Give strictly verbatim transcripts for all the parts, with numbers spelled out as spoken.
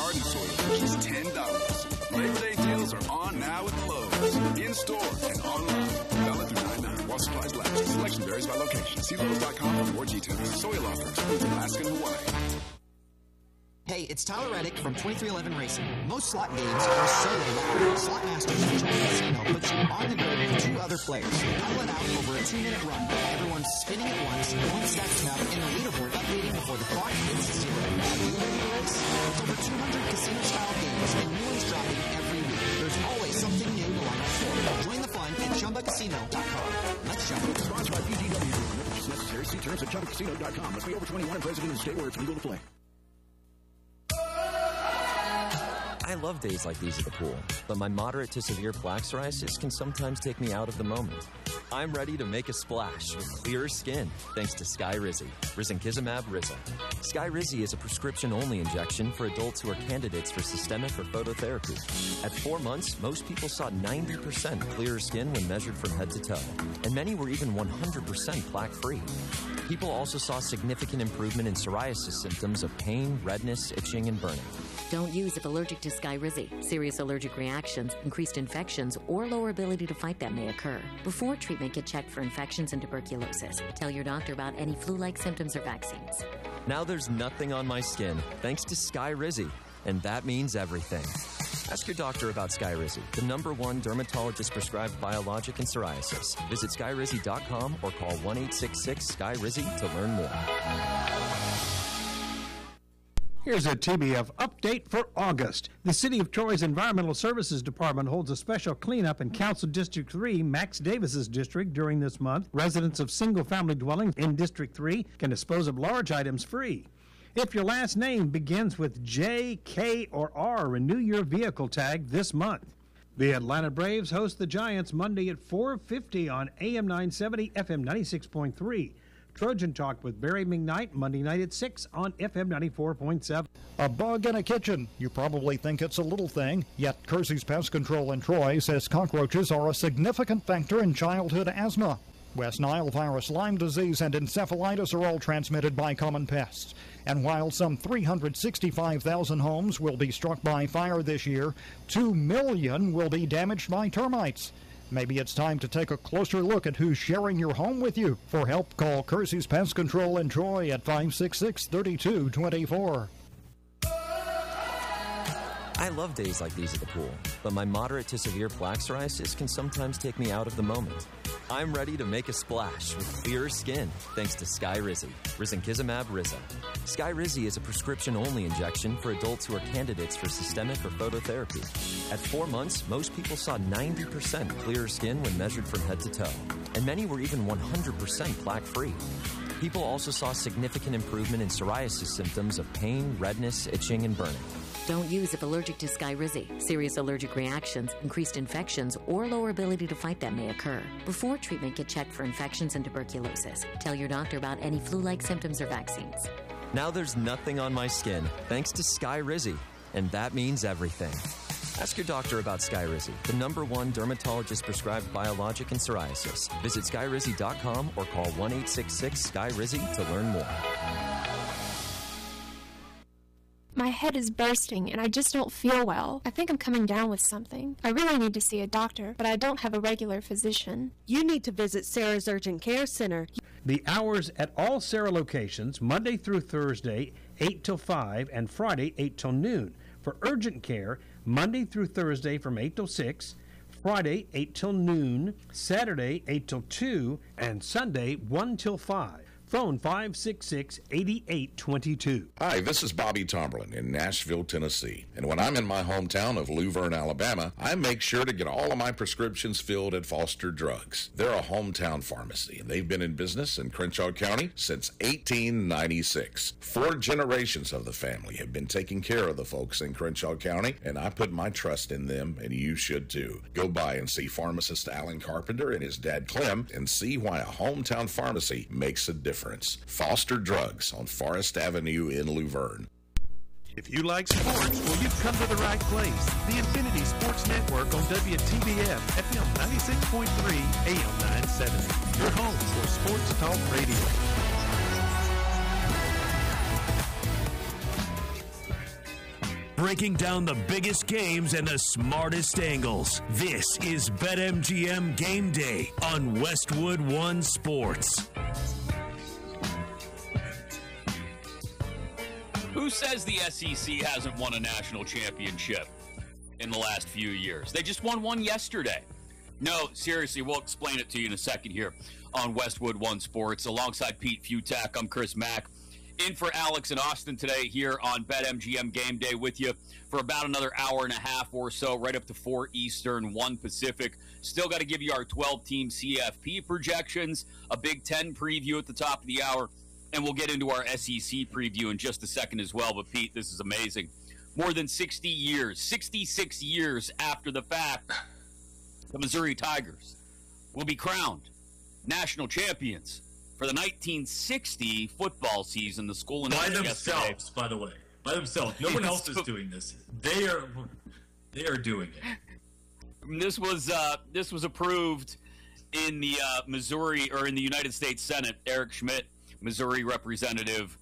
garden soil for just ten dollars. Labor Day deals are on now at Lowe's. In-store and online. Valid through nine nine while supplies last. Selection varies by location. See Lowe's dot com for more details. Soil offers include Alaska and Hawaii. Hey, it's Tyler Reddick from twenty-three eleven Racing. Most slot games are solo loud. Slot Masters from Chumba Casino puts you on the grid with two other players. Battle it out over a two-minute run. Everyone's spinning at once, points stacked up, and the leaderboard updating before the clock hits zero. Are you ready to race? It's over two hundred casino-style games, and new ones dropping every week. There's always something new to line up for. Join the fun at Chumba Casino dot com. Let's jump. Sponsored by P G W. No purchase necessary. See terms at Chumba Casino dot com. Must be over twenty-one and present in the state where it's legal to play. I love days like these at the pool, but my moderate to severe plaque psoriasis can sometimes take me out of the moment. I'm ready to make a splash with clearer skin thanks to Skyrizi, risankizumab Rizza. Skyrizi is a prescription-only injection for adults who are candidates for systemic or phototherapy. At four months, most people saw ninety percent clearer skin when measured from head to toe, and many were even one hundred percent plaque-free. People also saw significant improvement in psoriasis symptoms of pain, redness, itching, and burning. Don't use if allergic to Skyrizi. Serious allergic reactions, increased infections, or lower ability to fight them may occur. Before treatment, get checked for infections and tuberculosis. Tell your doctor about any flu-like symptoms or vaccines. Now there's nothing on my skin thanks to Skyrizi, and that means everything. Ask your doctor about Skyrizi, the number one dermatologist-prescribed biologic in psoriasis. Visit Skyrizi dot com or call one eight six six S K Y R I Z Y to learn more. Here's a T B F update for August. The City of Troy's Environmental Services Department holds a special cleanup in Council District three, Max Davis's district, during this month. Residents of single-family dwellings in District three can dispose of large items free. If your last name begins with J, K, or R, renew your vehicle tag this month. The Atlanta Braves host the Giants Monday at four fifty on A M nine seventy, F M ninety-six point three. Trojan Talk with Barry McKnight Monday night at six on F M ninety-four point seven. A bug in a kitchen. You probably think it's a little thing, yet Kersey's Pest Control in Troy says cockroaches are a significant factor in childhood asthma. West Nile virus, Lyme disease, and encephalitis are all transmitted by common pests. And while some three hundred sixty-five thousand homes will be struck by fire this year, two million will be damaged by termites. Maybe it's time to take a closer look at who's sharing your home with you. For help, call Kersey's Pest Control in Troy at five six six, three two two four. I love days like these at the pool, but my moderate to severe plaque psoriasis can sometimes take me out of the moment. I'm ready to make a splash with clearer skin thanks to Skyrizi, risankizumab Rizza. Skyrizi is a prescription-only injection for adults who are candidates for systemic or phototherapy. At four months, most people saw ninety percent clearer skin when measured from head to toe, and many were even one hundred percent plaque-free. People also saw significant improvement in psoriasis symptoms of pain, redness, itching, and burning. Don't use if allergic to Skyrizi. Serious allergic reactions, increased infections, or lower ability to fight them may occur. Before treatment, get checked for infections and tuberculosis. Tell your doctor about any flu-like symptoms or vaccines. Now there's nothing on my skin thanks to Skyrizi, and that means everything. Ask your doctor about Skyrizi, the number one dermatologist-prescribed biologic in psoriasis. Visit Sky R I Z Y dot com or call one eight six six S K Y R I Z Y to learn more. My head is bursting and I just don't feel well. I think I'm coming down with something. I really need to see a doctor, but I don't have a regular physician. You need to visit Sarah's Urgent Care Center. The hours at all Sarah locations, Monday through Thursday, eight till five, and Friday, eight till noon. For urgent care, Monday through Thursday from eight till six, Friday, eight till noon, Saturday, eight till two, and Sunday, one till five. Phone five six six, eight eight two two. Hi, this is Bobby Tomberlin in Nashville, Tennessee. And when I'm in my hometown of Luverne, Alabama, I make sure to get all of my prescriptions filled at Foster Drugs. They're a hometown pharmacy, and they've been in business in Crenshaw County since eighteen ninety-six. Four generations of the family have been taking care of the folks in Crenshaw County, and I put my trust in them, and you should too. Go by and see pharmacist Alan Carpenter and his dad Clem and see why a hometown pharmacy makes a difference. Foster Drugs on Forest Avenue in Luverne. If you like sports, well, you've come to the right place. The Infinity Sports Network on W T B F, F M ninety-six point three, A M nine seventy. Your home for sports talk radio. breaking down the biggest games and the smartest angles. This is BetMGM Game Day on Westwood One Sports. Who says the S E C hasn't won a national championship in the last few years? They just won one yesterday. No, seriously, we'll explain it to you in a second here on Westwood One Sports. Alongside Pete Futak, I'm Chris Mack. In for Alex and Austin today here on BetMGM Game Day with you for about another hour and a half or so, right up to four Eastern, one Pacific. Still got to give you our twelve-team C F P projections, a Big Ten preview at the top of the hour, and we'll get into our S E C preview in just a second as well. But, Pete, this is amazing. More than sixty years, sixty-six years after the fact, the Missouri Tigers will be crowned national champions for the nineteen sixty football season. The school by announced themselves, yesterday. by the way, by themselves. No one else is doing this. They are, they are doing it. This was uh, this was approved in the uh, Missouri or in the United States Senate. Eric Schmidt, Missouri representative,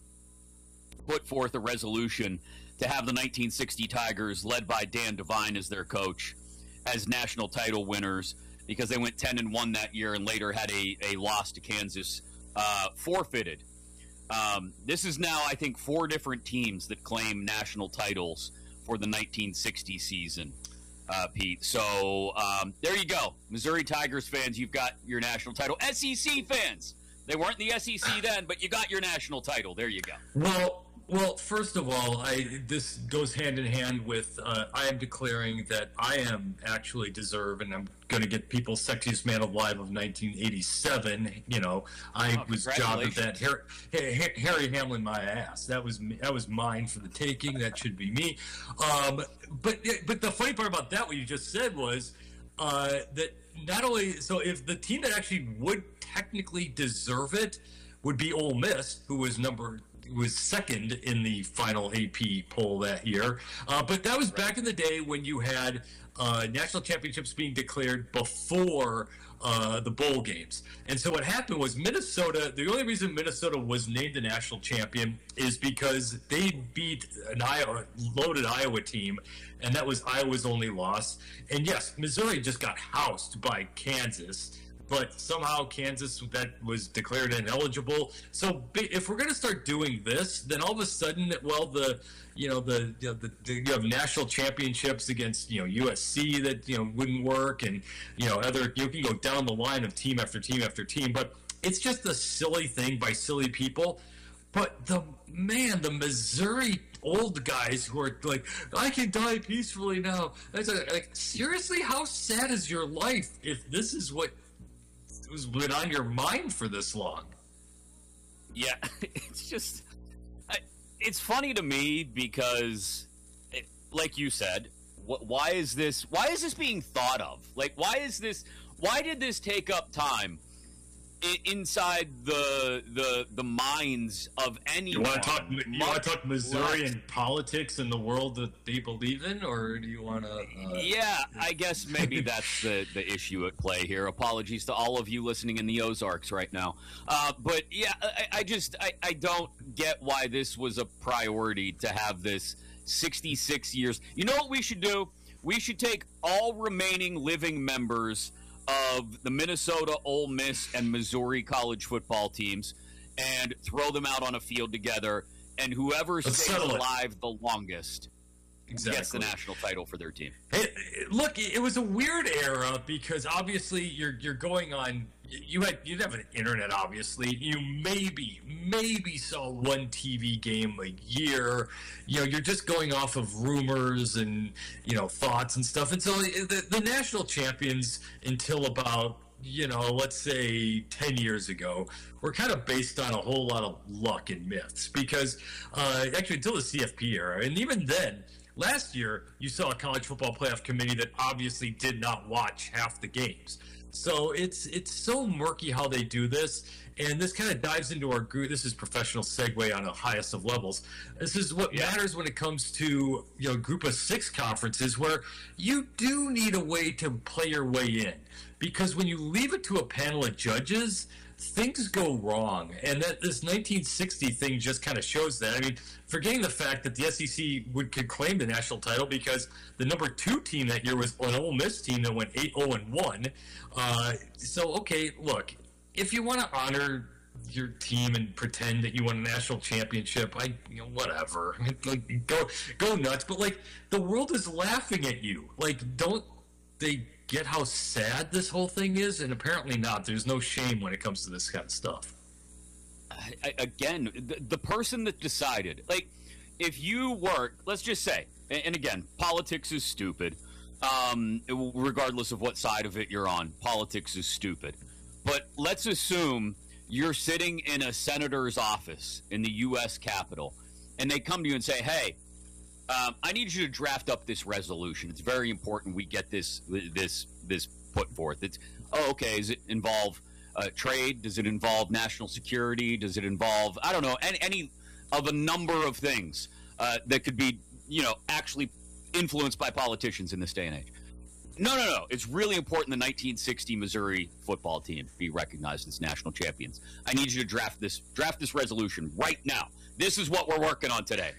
put forth a resolution to have the nineteen sixty Tigers, led by Dan Devine as their coach, as national title winners because they went ten and one that year and later had a, a loss to Kansas uh, forfeited. Um, this is now, I think, four different teams that claim national titles for the nineteen sixty season, uh, Pete. So um, there you go. Missouri Tigers fans, you've got your national title. S E C fans, they weren't the S E C then, but you got your national title. There you go. Well, well, first of all, I this goes hand in hand with uh, I am declaring that I am actually deserve, and I'm going to get People's Sexiest Man Alive of nineteen eighty-seven. You know, I oh, was jobbed at that. Harry, Harry, Harry Hamlin, my ass. That was me, that was mine for the taking. That should be me. Um, but but the funny part about that, what you just said was uh, that not only so if the team that actually would technically deserve it would be Ole Miss, who was number. was second in the final A P poll that year. Uh, but that was back in the day when you had uh, national championships being declared before uh, the bowl games. And so what happened was Minnesota, the only reason Minnesota was named the national champion is because they beat an Iowa, loaded Iowa team, and that was Iowa's only loss. And yes, Missouri just got housed by Kansas. But somehow Kansas, that was declared ineligible. So if we're going to start doing this, then all of a sudden, well, the you know the, you know, the, the you have national championships against you know U S C that you know wouldn't work, and you know other you can go down the line of team after team after team. But it's just a silly thing by silly people. But the man, the Missouri old guys who are like, I can die peacefully now. It's like, seriously, how sad is your life if this is what was been on your mind for this long? Yeah, it's just, I, it's funny to me because, it, like you said, wh- why is this? Why is this being thought of? Like, why is this? Why did this take up time I- inside the the the minds of anyone? You want to talk? You want to talk Missouri and politics and the world that they believe in, or do you want to? Uh... Yeah, I guess maybe that's the the issue at play here. Apologies to all of you listening in the Ozarks right now, uh, but yeah, I, I just I, I don't get why this was a priority to have this sixty-six years. You know what we should do? We should take all remaining living members of the Minnesota, Ole Miss, and Missouri college football teams and throw them out on a field together, and whoever Let's stays settle it. alive the longest Exactly. gets the national title for their team. Hey, look, it was a weird era because obviously you're you're going on. You had you didn't have an internet, obviously. You maybe maybe saw one T V game a year. You know, you're just going off of rumors and you know thoughts and stuff. And so the, the national champions until about you know let's say ten years ago were kind of based on a whole lot of luck and myths because uh, actually until the C F P era, and even then. Last year, you saw a college football playoff committee that obviously did not watch half the games. So it's it's so murky how they do this, and this kind of dives into our group. This is professional segue on the highest of levels. This is what yeah. matters when it comes to you know group of six conferences, where you do need a way to play your way in, because when you leave it to a panel of judges, things go wrong, and that this nineteen sixty thing just kind of shows that. I mean, forgetting the fact that the S E C would could claim the national title because the number two team that year was an Ole Miss team that went eight oh and one. Uh, so, okay, look, if you want to honor your team and pretend that you won a national championship, I, you know, whatever. Like, go, go nuts. But like, the world is laughing at you. Like, don't they get how sad this whole thing is? And apparently not. There's no shame when it comes to this kind of stuff. I, again, the, the person that decided, like, if you work, let's just say, and, and again, politics is stupid. Um, regardless of what side of it you're on, politics is stupid. But let's assume you're sitting in a senator's office in the U S Capitol, and they come to you and say, hey, um, I need you to draft up this resolution. It's very important we get this this this put forth. It's, oh, okay, does it involve uh, trade? Does it involve national security? Does it involve, I don't know, any, any of a number of things uh, that could be, you know, actually influenced by politicians in this day and age? No, no, no. It's really important the nineteen sixty Missouri football team be recognized as national champions. I need you to draft this draft this resolution right now. This is what we're working on today.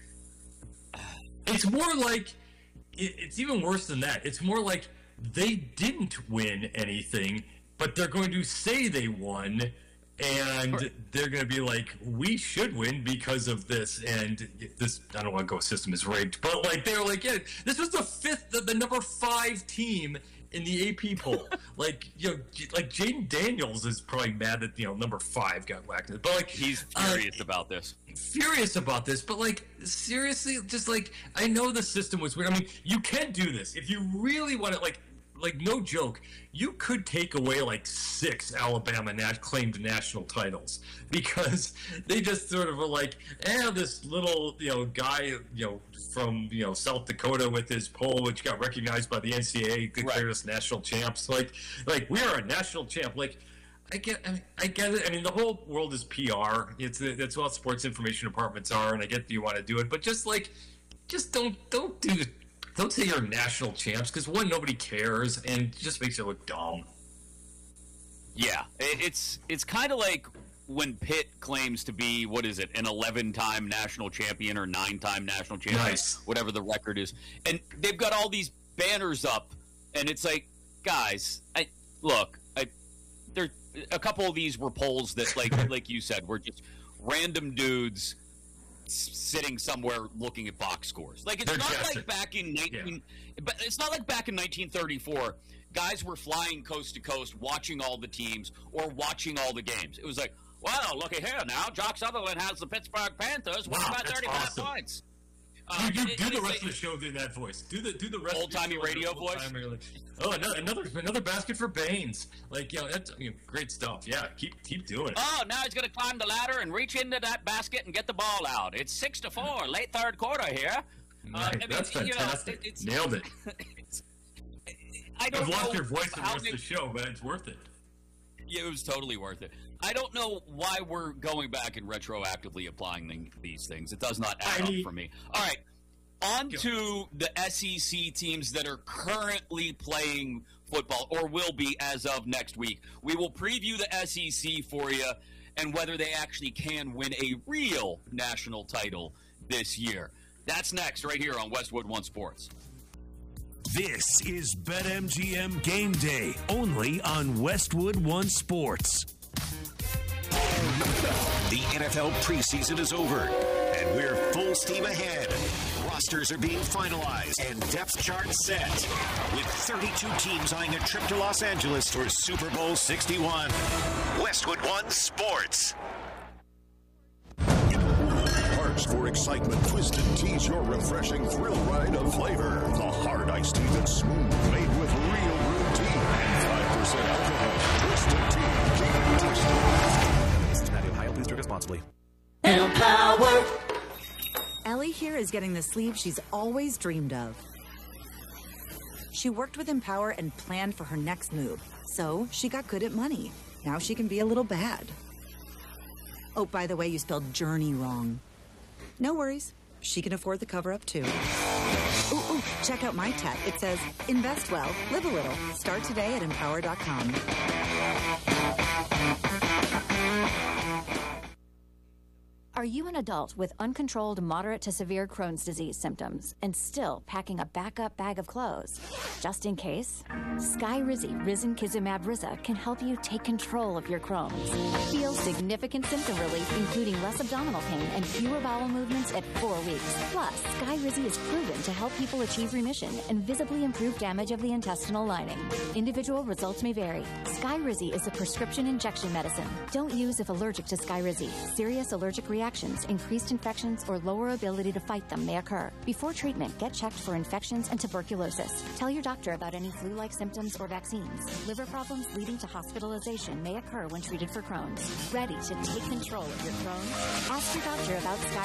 It's more like, it's even worse than that. It's more like they didn't win anything, but they're going to say they won, and they're going to be like, we should win because of this, and this, I don't want to go system is rigged, but like, they're like, yeah, this was the fifth, the, the number five team in the A P poll. Like, you know, like Jaden Daniels is probably mad that, you know, number five got whacked. But like, he's furious uh, about this. Furious about this, but like, seriously, just like, I know the system was weird. I mean, you can do this if you really want to, like, like no joke, you could take away like six Alabama nat- claimed national titles because they just sort of were like, eh, this little, you know, guy, you know, from, you know, South Dakota with his poll, which got recognized by the N C double A, declared us national champs. Like, like we are a national champ. Like, I get, I, mean, I get it. I mean, the whole world is P R. It's that's what sports information departments are, and I get that you want to do it, but just like, just don't don't do it. Don't say you're national champs, because one, nobody cares, and it just makes you look dumb. Yeah, it's it's kind of like when Pitt claims to be, what is it, an eleven-time national champion or nine-time national champion, nice. Whatever the record is. And they've got all these banners up, and it's like, guys, I look, I, there a couple of these were polls that, like like you said, were just random dudes sitting somewhere looking at box scores. Like, it's They're not guessing. like back in nineteen, but it's not like back in nineteen thirty-four, guys were flying coast to coast, watching all the teams or watching all the games. It was like, well, looky here now, Jock Sutherland has the Pittsburgh Panthers. What Wow, about that's thirty-five awesome. points? You, Uh, do it- do the it's rest like- of the show in that voice. Do the do the rest. Old-timey of the show in radio the voice? old-timey, like, oh, another another another basket for Baines. Like, you know, that's, you know, great stuff. Yeah, keep keep doing it. Oh, now he's going to climb the ladder and reach into that basket and get the ball out. It's six to four, late third quarter here. Uh, Nice. I mean, That's you know, fantastic. it- it's, Nailed it. it's, I don't I've lost know your voice in the how rest many- of the show, but it's worth it. Yeah, it was totally worth it. I don't know why we're going back and retroactively applying th- these things. It does not add I mean- up for me. All right, on to the S E C teams that are currently playing football or will be as of next week. We will preview the S E C for you and whether they actually can win a real national title this year. That's next right here on Westwood One Sports. This is BetMGM Game Day, only on Westwood One Sports. The N F L preseason is over, and we're full steam ahead. Rosters are being finalized and depth charts set, with thirty-two teams eyeing a trip to Los Angeles for Super Bowl sixty-one. Westwood One Sports. Parks for excitement. Twisted Tea's your refreshing thrill ride of flavor. The hard iced tea that's smooth, made with real brewed tea and five percent alcohol. Twisted Tea. Keep it twisted. Cincinnati, Ohio. Please drink responsibly. Empower. Ellie here is getting the sleeve she's always dreamed of. She worked with Empower and planned for her next move, so she got good at money. Now she can be a little bad. Oh, by the way, you spelled journey wrong. No worries. She can afford the cover-up, too. Ooh, ooh, check out my tech. It says, invest well, live a little. Start today at empower dot com. Are you an adult with uncontrolled moderate to severe Crohn's disease symptoms and still packing a backup bag of clothes? Just in case, Skyrizi Risankizumab Riza can help you take control of your Crohn's. Feel significant symptom relief, including less abdominal pain and fewer bowel movements at four weeks. Plus, Skyrizi is proven to help people achieve remission and visibly improve damage of the intestinal lining. Individual results may vary. Skyrizi is a prescription injection medicine. Don't use if allergic to Skyrizi. Serious allergic reactions, increased infections, or lower ability to fight them may occur. Before treatment, get checked for infections and tuberculosis. Tell your doctor about any flu-like symptoms or vaccines. Liver problems leading to hospitalization may occur when treated for Crohn's. Ready to take control of your Crohn's? Ask your doctor about Skyrizi.